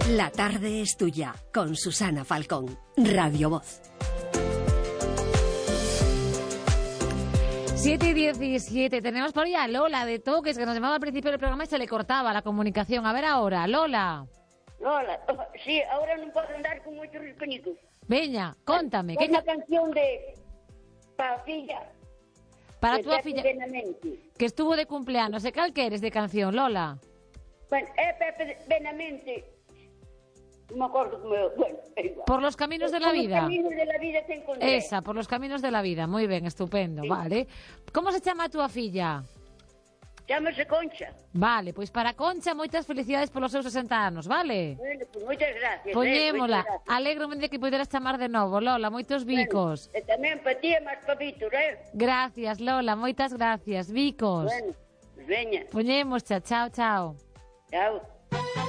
La tarde es tuya, con Susana Falcón, Radio Voz. 7:17. Tenemos por ahí a Lola de Toques, que nos llamaba al principio del programa y se le cortaba la comunicación. A ver ahora, Lola. Lola, sí, ahora non podo andar con moitos riscoñicos. Veña, contame. Unha canción de para a filla. Para de túa Pepe filla Benamente. que estuvo de cumpleanos. E cal que eres de canción, Lola? Bueno, é Pepe Benamente. Non me acordo como eu. Bueno, é igual. Por los caminos de la vida. Por los caminos de la vida te encontré. Esa, por los caminos de la vida. Moi ben, estupendo, Sí. vale. Como se chama a túa filla? Chámase Concha. Vale, pois para Concha moitas felicidades polos seus 60 anos, vale? Bueno, pues moitas gracias. Poñémola. Moitas gracias. Alégrome de que poderas chamar de novo, Lola, moitos bicos. Bueno, e tamén para ti e máis para Víctor, Gracias, Lola, moitas gracias. Bicos. Bueno, veña. Poñemos, chao, chao. Chao.